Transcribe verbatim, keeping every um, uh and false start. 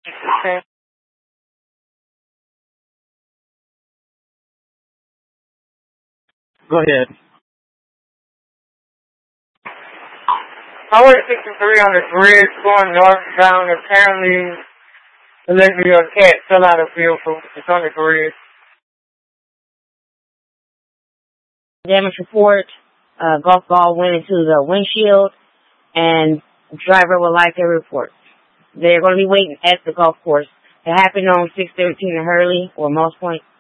Okay. Go ahead. Highway sixty-three on the bridge going northbound. Apparently, allegedly a cat fell out of vehicle. It's on the bridge. Damage report, uh, golf ball went into the windshield, and driver would like a report. They're going to be waiting at the golf course. It happened on six thirteen in Hurley, or Moss Point.